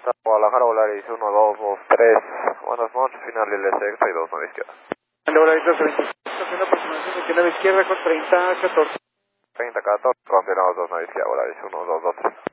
Guadalajara, Volaris 1, 2, 2, 3. Buenas noches, final LSX y 2, 9 izquierda. Volaris 225, haciendo aproximación 29 izquierda con 30, 14. 30, 14, confirmamos 2, 9 izquierda, Volaris 1, 2, 2, 3.